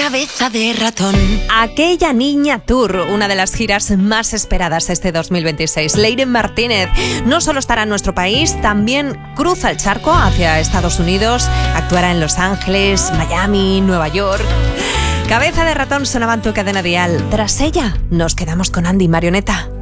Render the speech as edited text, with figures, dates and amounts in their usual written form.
Cabeza de ratón. Aquella Niña Tour, una de las giras más esperadas este 2026. Leire Martínez no solo estará en nuestro país, también cruza el charco hacia Estados Unidos, actuará en Los Ángeles, Miami, Nueva York. Cabeza de ratón sonaba en tu cadena dial. Tras ella, nos quedamos con Andy Marioneta.